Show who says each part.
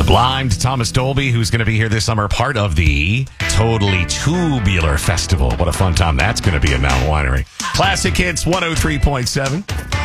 Speaker 1: Sublime to Thomas Dolby, who's going to be here this summer, part of the Totally Tubular Festival. What a fun time that's going to be at Mountain Winery. Classic Hits 103.7.